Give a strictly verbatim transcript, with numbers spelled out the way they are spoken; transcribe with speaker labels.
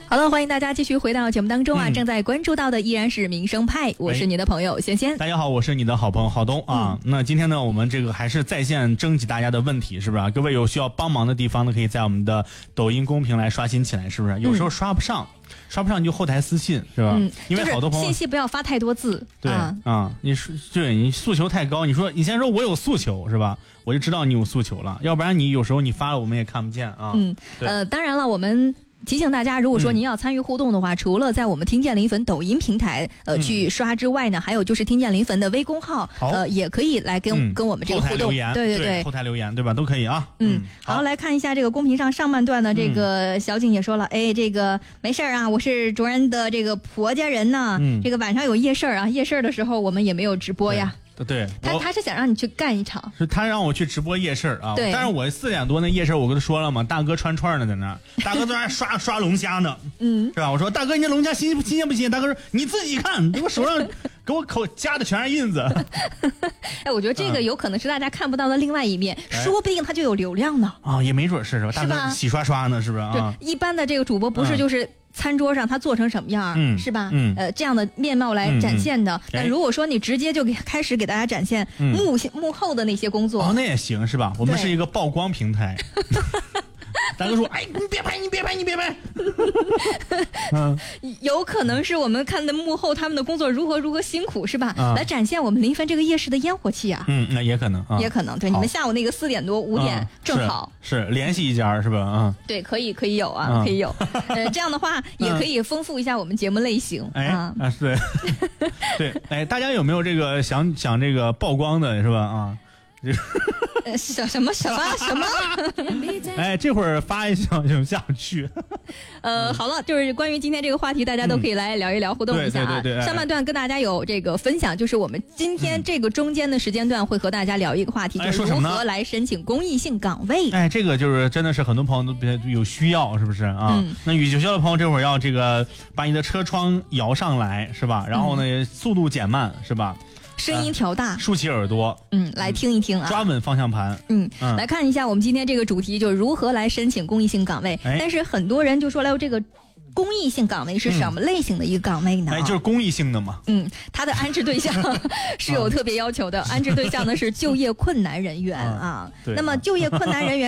Speaker 1: 好了，欢迎大家继续回到节目当中啊！
Speaker 2: 嗯、
Speaker 1: 正在关注到的依然是民生派，我是你的朋友仙仙。
Speaker 2: 大家好，我是你的好朋友浩东啊。嗯、那今天呢，我们这个还是在线征集大家的问题，是不是、啊？各位有需要帮忙的地方呢，可以在我们的抖音公屏来刷新起来，是不是？有时候刷不上。嗯刷不上你就后台私信是吧？
Speaker 1: 嗯，
Speaker 2: 因为好多朋友、
Speaker 1: 就是、信息不要发太多字。
Speaker 2: 对啊、嗯，你说对你诉求太高，你说你先说我有诉求是吧？我就知道你有诉求了，要不然你有时候你发了我们也看不见啊。
Speaker 1: 嗯，呃，当然了，我们。提醒大家，如果说您要参与互动的话、嗯、除了在我们听见临汾抖音平台呃、嗯、去刷之外呢，还有就是听见临汾的微公号呃也可以来跟、嗯、跟我们这个互动，
Speaker 2: 对对对，后台留言对吧，都可以啊。
Speaker 1: 嗯，好，好来看一下这个公屏上上半段呢，这个小景也说了，嗯、哎，这个没事啊，我是卓然的这个婆家人呢，嗯、这个晚上有夜市啊，夜市的时候我们也没有直播呀。
Speaker 2: 对，
Speaker 1: 他他是想让你去干一场，
Speaker 2: 是他让我去直播夜市啊。
Speaker 1: 对，
Speaker 2: 但是我四点多那夜市，我跟他说了嘛，大哥串串呢，在那儿，大哥在那儿刷刷龙虾呢，嗯，是吧？我说大哥，你这龙虾新新鲜不新鲜？大哥说你自己看，我手上给我口夹的全是印子。
Speaker 1: 哎，我觉得这个有可能是大家看不到的另外一面，嗯、说不定他就有流量呢。
Speaker 2: 啊、哦，也没准是是吧？大哥洗刷刷呢，是不是啊？
Speaker 1: 对，一般的这个主播不是就是。嗯餐桌上它做成什么样、嗯、是吧、嗯、呃这样的面貌来展现的、嗯嗯、但如果说你直接就给开始给大家展现幕、嗯、幕后的那些工作，
Speaker 2: 哦，那也行是吧？我们是一个曝光平台。大哥说：“哎，你别拍，你别拍，你别拍。”
Speaker 1: 嗯，有可能是我们看的幕后他们的工作如何如何辛苦，是吧？
Speaker 2: 嗯、
Speaker 1: 来展现我们临汾这个夜市的烟火气啊。
Speaker 2: 嗯，那也可能，啊、
Speaker 1: 也可能。对，你们下午那个四点多五点、嗯、正好
Speaker 2: 是, 是联系一家是吧？啊、嗯，
Speaker 1: 对，可以可以有啊，嗯、可以有。呃，这样的话也可以丰富一下我们节目类型。
Speaker 2: 哎
Speaker 1: 啊，
Speaker 2: 啊对，对，哎，大家有没有这个想想这个曝光的是吧？啊。
Speaker 1: 呃，什什么什么什么？
Speaker 2: 哎，这会儿发一想就下不去。
Speaker 1: 呃，好了，就是关于今天这个话题，大家都可以来聊一聊，嗯、互动一下啊。
Speaker 2: 对对对对，
Speaker 1: 上半段跟大家有这个分享，就是我们今天这个中间的时间段会和大家聊一个话题，
Speaker 2: 嗯、
Speaker 1: 就是如何来申请公益性岗位。
Speaker 2: 哎，这个就是真的是很多朋友都比较有需要，是不是啊？嗯、那有需要的朋友这会儿要这个把你的车窗摇上来，是吧？然后呢，嗯、速度减慢，是吧？
Speaker 1: 声音调大，
Speaker 2: 竖起耳朵，
Speaker 1: 嗯，来听一听啊，
Speaker 2: 抓稳方向盘，
Speaker 1: 嗯，嗯来看一下我们今天这个主题，就是如何来申请公益性岗位。
Speaker 2: 哎、
Speaker 1: 但是很多人就说了，这个公益性岗位是什么类型的一个岗位呢？
Speaker 2: 哎，就是公益性的嘛。
Speaker 1: 嗯，它的安置对象是有特别要求的，安置对象呢是就业困难人员啊。
Speaker 2: 对，
Speaker 1: 那么就业困难人员。